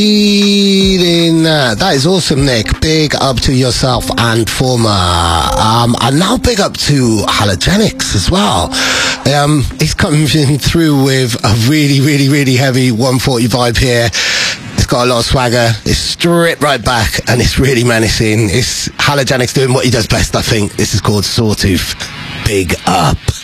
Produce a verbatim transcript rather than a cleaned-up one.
Feeling that. That is awesome, Nick. Big up to yourself and former. Um, and now big up to Halogenics as well. Um, he's coming through with a really, really, really heavy one forty vibe here. It's got a lot of swagger. It's stripped right back and it's really menacing. It's Halogenics doing what he does best, I think. This is called Sawtooth. Big up.